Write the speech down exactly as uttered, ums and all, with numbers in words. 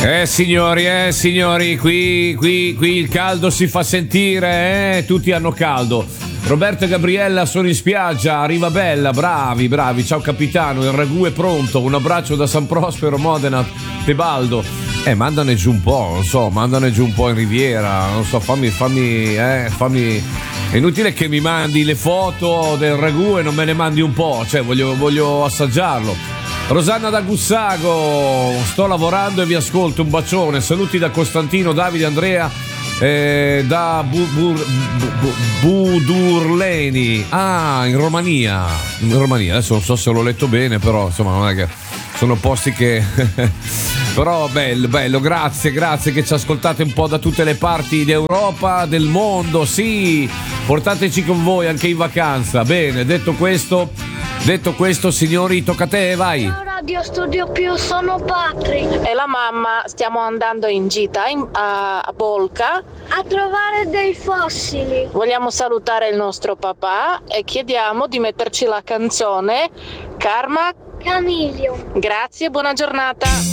Eh signori, eh signori, qui, qui, qui il caldo si fa sentire, eh? Tutti hanno caldo. Roberto e Gabriella sono in spiaggia, arriva Bella, bravi, bravi, ciao capitano, il ragù è pronto, un abbraccio da San Prospero, Modena, Tebaldo. Eh, mandane giù un po', non so, mandane giù un po' in Riviera, non so, fammi, fammi, eh, fammi... È inutile che mi mandi le foto del ragù e non me ne mandi un po', cioè voglio, voglio assaggiarlo. Rosanna da Gussago, sto lavorando e vi ascolto, un bacione, saluti da Costantino, Davide, Andrea, eh, da Bu- Bur- Bu- Budurleni, ah, in Romania, in Romania, adesso non so se l'ho letto bene, però insomma non è che sono posti che... Però bello, bello, grazie, grazie che ci ascoltate un po' da tutte le parti d'Europa, del mondo, sì, portateci con voi anche in vacanza. Bene, detto questo, detto questo signori, tocca a te, vai. Ciao Radio Studio Più, sono Patrick. E la mamma, stiamo andando in gita in, a, a Bolca a trovare dei fossili. Vogliamo salutare il nostro papà e chiediamo di metterci la canzone Karma Camilio. Grazie, buona giornata.